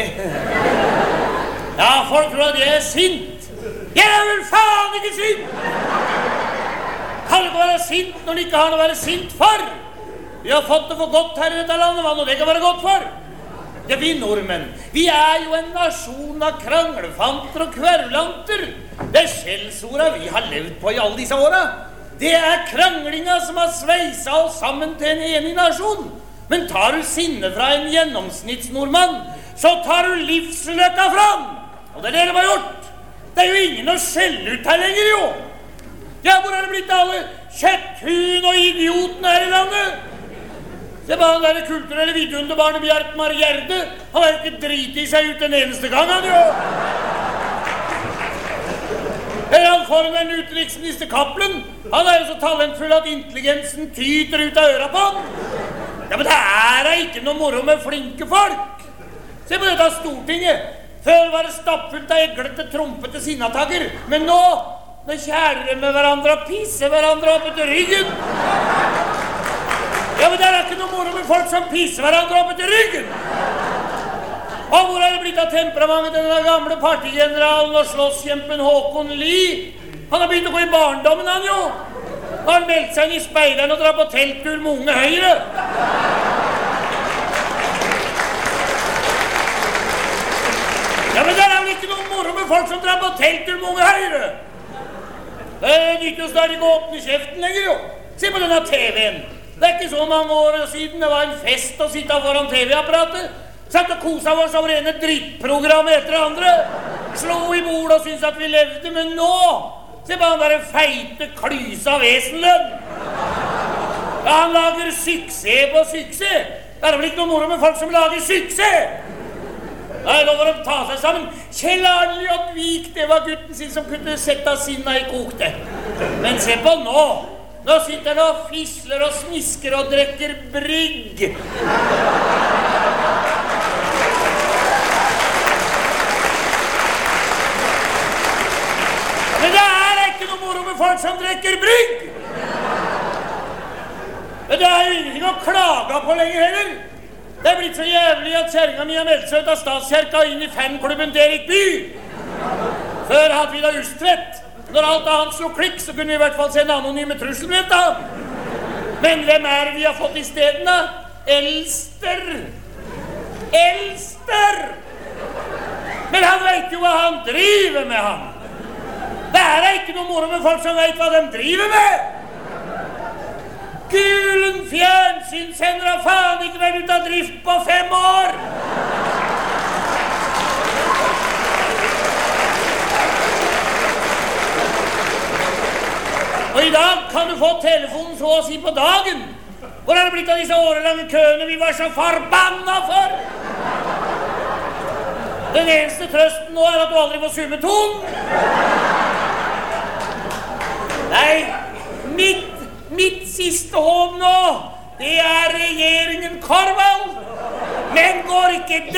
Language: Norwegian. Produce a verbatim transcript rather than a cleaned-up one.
Ja, folk tror at jeg er sint. Jeg er vel faen ikke sint! Kan ikke være sint når de ikke har noe å være sint for. Vi har fått det for godt her i dette landet, hva nå det kan være godt for. Ja, vi nordmenn, vi er jo en nasjon av kranglefanter og kvervlanter. Det er skjellsordet vi har levd på i alle disse åra. Det er kranglinga som har sveisa oss sammen til en enig nasjon. Men tar du sinne fra en gjennomsnittsnordmann, så tar du livsløkka fram. Og det er det de har gjort. Det er jo ingen å skjelle ut her lenger, jo. Ja, hvor er det blitt alle kjøtthun og idiotene her i landet? Det er bare den der kulturelle vidunderbarnet Bjartmar Gjerde. Han har jo ikke drit i seg ut den eneste gang, han jo. Eller han foran den utenriksminister Cappelen. Han er jo så talentfull at intelligensen tyter ut av øra på han. Ja, men det er da ikke noe moro med flinke folk. Se på dette Stortinget. Før var det stappfullt av eglete, trompete sinnataker. Men nå, nå kjæler de med hverandre og pisser hverandre opp etter ryggen. Ja, men det er ikke noe moro med folk som pisser hverandre opp etter ryggen. Og hvor er det blitt av temperamentet til denne gamle partigeneralen og slåsskjempen Håkon Lie? Han har begynt å gå i barndommen, han jo. Han har meldt seg inn i speideren og drar på telttur med Unge Høyre. Ja, men det er vel ikke noe moro med folk som drar på telttur med Unge Høyre. Det nytter jo snart ikke å åpne kjeften lenger, jo. Se på denne T V-en. Det er ikke så mange år siden det var en fest å sitte foran T V-apparatet. Satt og kosa oss over ene drittprogram etter det andre. Slå i bord og syntes at vi levde, men nå se på han der feite klysa vesenlønn. Ja, han lager suksess på suksess. Det er vel ikke noe moro med folk som lager suksess. Nei, nå var de ta seg sammen. Kjell Arne Jodvik, det var gutten sin som kunne sette sinna i kokte. Men se på nå. Nå sitter han og fisler og smisker og drekker brygg. Men det er ikke noe moro med folk som drekker brygg. Men det er jo ingenting å klage på lenger heller. Det er blitt så jævlig at kjerringa mi har meldt seg ut av statskjerka inn i fanklubben til Erik Bye. Før hadde vi da Ustvedt. Når alt annet slo klikk, så kunne vi i hvert fall se en anonyme trusselbrett da. Men hvem er det vi har fått i stedet da? Elster. Elster! Men han vet jo hva han driver med, han. Det er da ikke noe moro med folk som vet hva de driver med. Gulen fjernsynssender har faen ikke vært ut av drift på fem år. Og i dag kan du få telefonen så å si på dagen. Hvor er det blitt av disse årelange køene vi var så forbanna for? Den eneste trøsten nå er at du aldri får summeton. Nei, mitt, mitt siste håp nå, det er regjeringen Korvald. Men går ikke